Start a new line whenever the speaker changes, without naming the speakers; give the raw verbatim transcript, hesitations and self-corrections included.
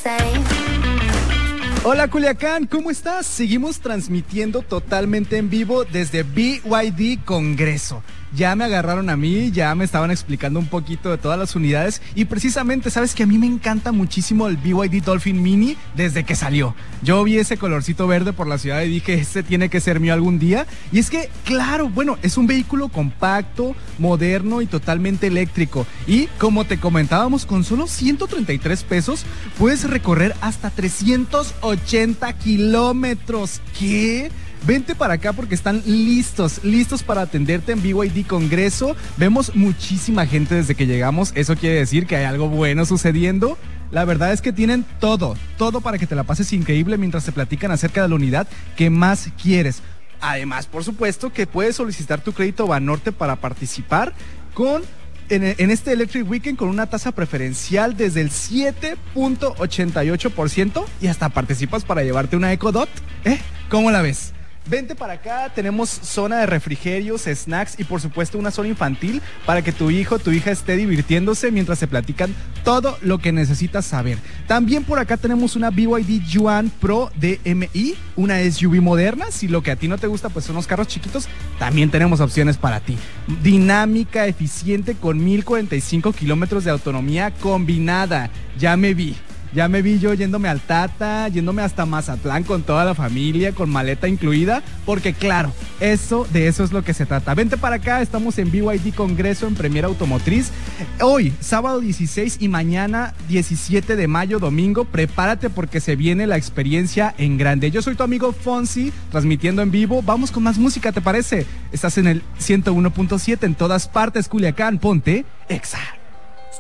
same.
Hola Culiacán, ¿cómo estás? Seguimos transmitiendo totalmente en vivo desde B Y D Congreso. Ya me agarraron a mí, ya me estaban explicando un poquito de todas las unidades y precisamente, sabes que a mí me encanta muchísimo el B Y D Dolphin Mini desde que salió. Yo vi ese colorcito verde por la ciudad y dije, este tiene que ser mío algún día. Y es que, claro, bueno, es un vehículo compacto, moderno y totalmente eléctrico. Y como te comentábamos, con solo ciento treinta y tres pesos puedes recorrer hasta trescientos ochenta kilómetros. ¿Qué? Vente para acá porque están listos, listos para atenderte en B Y D Congreso. Vemos muchísima gente desde que llegamos, eso quiere decir que hay algo bueno sucediendo. La verdad es que tienen todo, todo para que te la pases increíble mientras te platican acerca de la unidad que más quieres. Además, por supuesto, que puedes solicitar tu crédito Banorte para participar con... En, en este Electric Weekend con una tasa preferencial desde el siete punto ochenta y ocho por ciento y hasta participas para llevarte una EcoDot. ¿Eh? ¿Cómo la ves? Vente para acá, tenemos zona de refrigerios, snacks y por supuesto una zona infantil para que tu hijo o tu hija esté divirtiéndose mientras se platican todo lo que necesitas saber. También por acá tenemos una B Y D Yuan Pro D M I, una S U V moderna. Si lo que a ti no te gusta pues son los carros chiquitos, también tenemos opciones para ti. Dinámica, eficiente, con mil cuarenta y cinco kilómetros de autonomía combinada. Ya me vi. Ya me vi yo yéndome al Tata, yéndome hasta Mazatlán con toda la familia, con maleta incluida, porque claro, eso, de eso es lo que se trata. Vente para acá, estamos en B Y D Congreso en Premiera Automotriz. Hoy, sábado dieciséis y mañana diecisiete de mayo, domingo, prepárate porque se viene la experiencia en grande. Yo soy tu amigo Fonsi, transmitiendo en vivo. Vamos con más música, ¿te parece? Estás en el ciento uno punto siete en todas partes, Culiacán, ponte Exa.